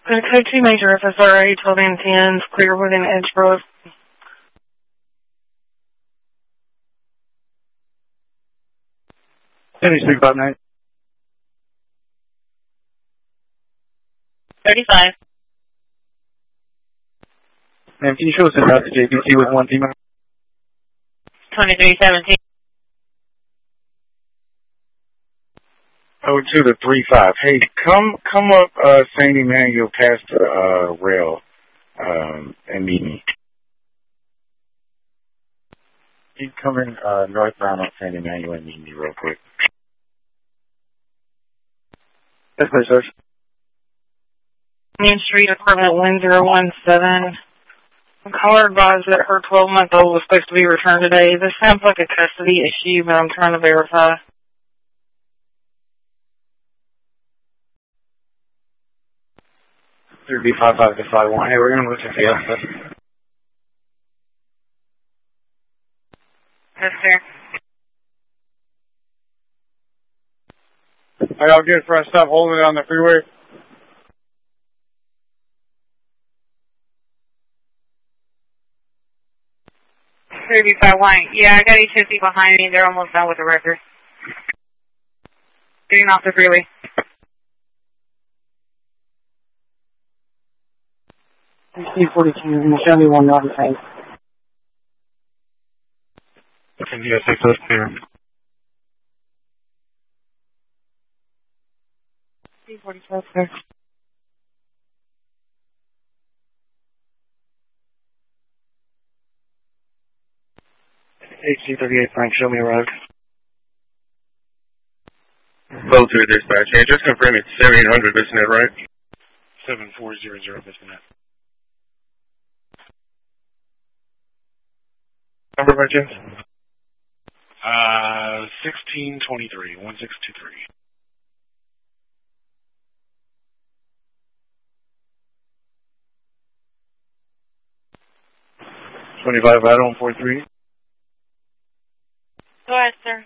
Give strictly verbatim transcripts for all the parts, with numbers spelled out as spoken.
Code two Major F S R A twelve and ten, clear within Edgebrook. seventy-six five nine. thirty-five. Ma'am, can you show us in route to J P C with one female? twenty-three seventeen. Oh, two to three five. Hey, come come up uh, Saint Emmanuel past the uh, rail um, and meet me. Keep coming uh, northbound on Saint Emmanuel and meet me real quick. Yes, please, sir. Main Street, apartment one zero one seven. The caller advised that her twelve-month-old was supposed to be returned today. This sounds like a custody issue, but I'm trying to verify. three B five five to five one. Hey, we're going to look at the office. Yes, sir. Are y'all good for us to stop holding it on the freeway? three B five one. Yeah, I got H S C behind me. They're almost done with the record. Getting off the freeway. C forty-two, seventy-one, not the same. Can you guys take those clear? C forty-two, sir. H C thirty-eight, Frank, show me a road. Both through dispatch. Hey, just confirm it's seventy-eight hundred Bissonnet, right? seven four zero zero Bissonnet. Number by chance? Uh, sixteen twenty-three, one six two three. twenty-five, Idaho, four three. Go ahead, sir.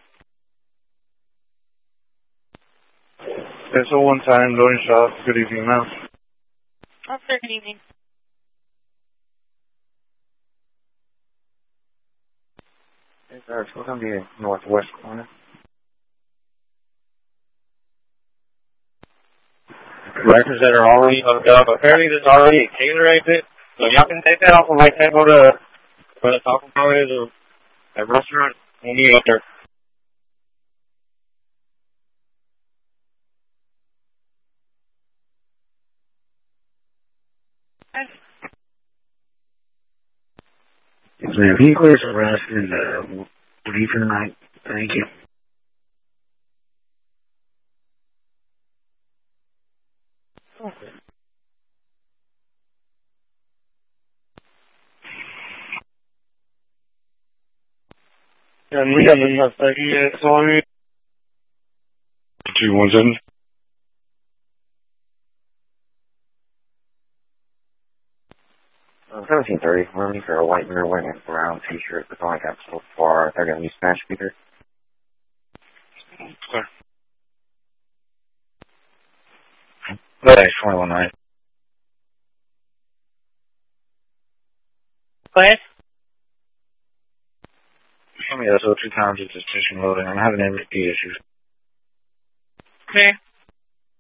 That's all one time, loading shop. Good evening, ma'am. Oh, sir, good evening. Hey, sir, it's going to be northwest corner. Records that are already hooked up. Apparently there's already a Taylor exit, so y'all can take that off of my table to where the Taco Bell is or that restaurant. We'll meet up there. Yes, ma'am. Can you clear us arrest and uh, leave for the night? Thank you. Okay. And we have enough ideas on it. two one seven. Uh, seventeen thirty, we're looking for a white mirror wearing a brown t-shirt that's all I got so far. They're going to use smash speaker. Clear. Thanks, twenty-one nine. Go ahead. Show me that so two times it's just loading. I'm having M V P issues. Okay.